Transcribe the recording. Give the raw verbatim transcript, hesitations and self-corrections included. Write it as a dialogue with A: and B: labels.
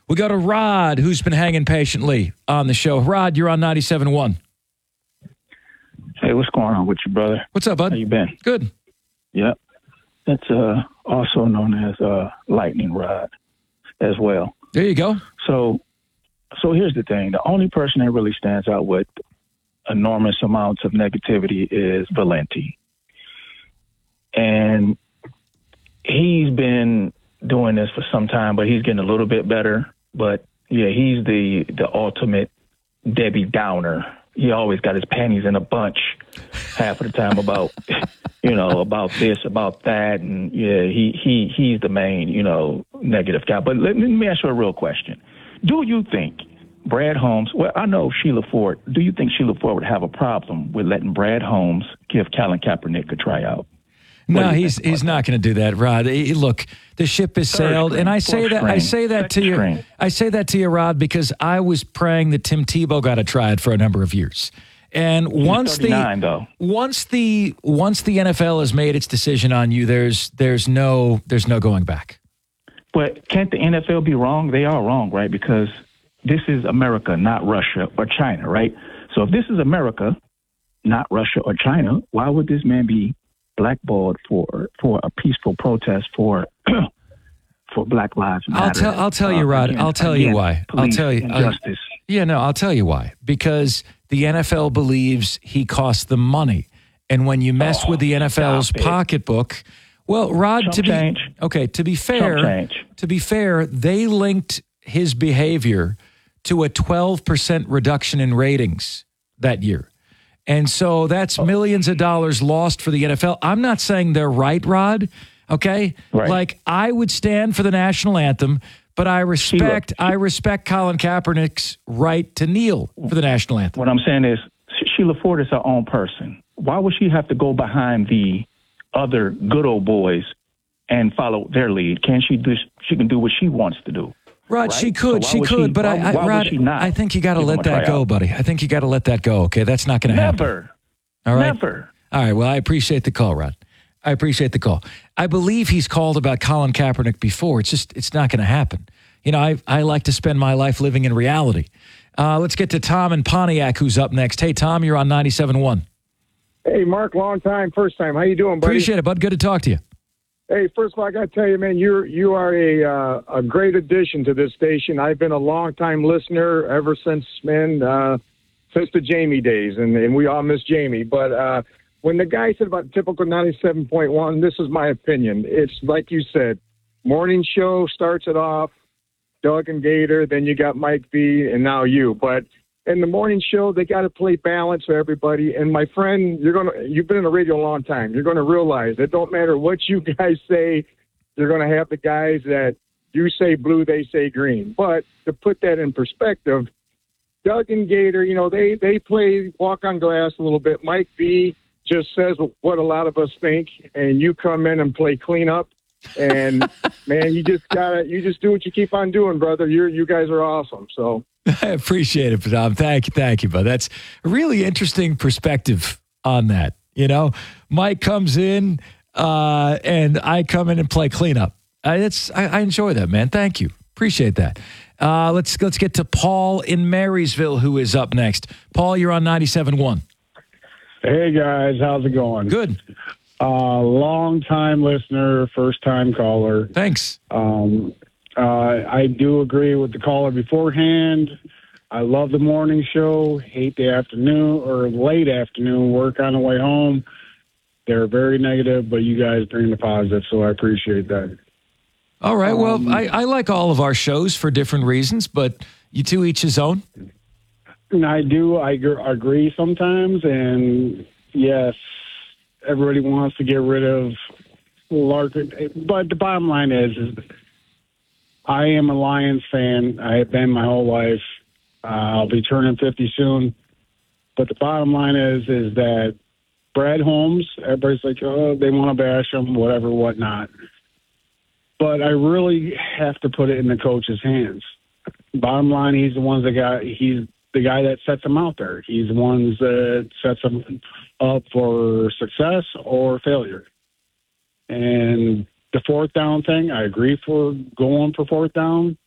A: We go to Rod, who's been hanging patiently on the show. Rod, you're on ninety-seven point one.
B: Hey, what's going on with you, brother?
A: What's up, bud?
B: How you been?
A: Good.
B: Yep. That's uh, also known as uh, lightning rod as well.
A: There you go.
B: So, so here's the thing. The only person that really stands out with enormous amounts of negativity is Valenti. And he's been doing this for some time, but he's getting a little bit better. But, yeah, he's the, the ultimate Debbie Downer. He always got his panties in a bunch half of the time about, you know, about this, about that. And, yeah, he, he he's the main, you know, negative guy. But let, let me ask you a real question. Do you think Brad Holmes, well, I know Sheila Ford, do you think Sheila Ford would have a problem with letting Brad Holmes give Colin Kaepernick a tryout?
A: No, he's he's not going to do that, Rod. He, look, the ship has sailed, and I say that I say that to you. I say that to you, Rod, because I was praying that Tim Tebow got to try it for a number of years. And once the
B: though.
A: once the once the N F L has made its decision on you, there's there's no there's no going back.
B: But can't the N F L be wrong? They are wrong, right? Because this is America, not Russia or China, right? So if this is America, not Russia or China, why would this man be blackballed for for a peaceful protest for for Black Lives Matter?
A: I'll tell I'll tell you, Rod.
B: Again,
A: I'll tell
B: again,
A: you why. I'll tell you.
B: Injustice.
A: Uh, yeah, no, I'll tell you why. Because the N F L believes he cost them money, and when you mess
B: Oh,
A: with the N F L's pocketbook, well, Rod,
B: Chump
A: to be
B: change.
A: okay, to be fair,
B: Chump change.
A: to be fair, they linked his behavior to a twelve percent reduction in ratings that year. And so that's millions of dollars lost for the N F L. I'm not saying they're right, Rod, okay?
B: Right.
A: Like, I would stand for the national anthem, but I respect
B: Sheila.
A: I respect Colin Kaepernick's right to kneel for the national anthem.
B: What I'm saying is Sheila Ford is her own person. Why would she have to go behind the other good old boys and follow their lead? Can she do? She can do what she wants to do.
A: Rod,
B: right?
A: she could,
B: So
A: she
B: would
A: could,
B: she-
A: but
B: why-
A: I, I
B: why would
A: Rod,
B: she not
A: I think you got to
B: give
A: let
B: him a
A: that go,
B: tryout?
A: buddy. I think you got to let that go. Okay, that's not going to happen.
B: Never.
A: All right.
B: Never.
A: All right. Well, I appreciate the call, Rod. I appreciate the call. I believe he's called about Colin Kaepernick before. It's just, it's not going to happen. You know, I I like to spend my life living in reality. Uh, let's get to Tom in Pontiac, who's up next. Hey, Tom, you're on ninety-seven point one.
C: Hey, Mark, long time, first time. How you doing, buddy?
A: Appreciate it, bud. Good to talk to you.
C: Hey, first of all, I got to tell you, man, you're you are a uh, a great addition to this station. I've been a long time listener ever since, man, uh, since the Jamie days, and, and we all miss Jamie. But uh, when the guy said about typical ninety-seven point one, this is my opinion. It's like you said, morning show starts it off, Doug and Gator, then you got Mike V, and now you. But in the morning show, they got to play balance for everybody. And my friend, you're gonna you've been in the radio a long time. You're gonna realize it don't matter what you guys say. You're gonna have the guys that you say blue, they say green. But to put that in perspective, Doug and Gator, you know, they they play walk on glass a little bit. Mike V just says what a lot of us think, and you come in and play cleanup. And man, you just gotta you just do what you keep on doing, brother. You're you guys are awesome. So.
A: I appreciate it, Tom. Thank you, thank you, bud. That's a really interesting perspective on that. You know, Mike comes in uh, and I come in and play cleanup. Uh, it's I, I enjoy that, man. Thank you, appreciate that. Uh, let's let's get to Paul in Marysville, who is up next. Paul, you're on ninety-seven point one.
D: Hey guys, how's it going?
A: Good.
D: Uh, long time listener, first time caller.
A: Thanks.
D: Um, uh, I do agree with the caller beforehand. I love the morning show. Hate the afternoon or late afternoon work on the way home. They're very negative, but you guys bring the positive, so I appreciate that.
A: All right. Well,
D: Um,
A: I, I like all of our shows for different reasons, but you two each his own.
D: And I do. I gr- agree sometimes, and yes, everybody wants to get rid of Larkin. But the bottom line is, is I am a Lions fan. I have been my whole life. Uh, I'll be turning fifty soon. But the bottom line is, is that Brad Holmes, everybody's like, oh, they want to bash him, whatever, whatnot. But I really have to put it in the coach's hands. Bottom line, he's the ones that got, he's the guy that sets them out there. He's the ones that sets them up for success or failure. And the fourth down thing, I agree for going for fourth down.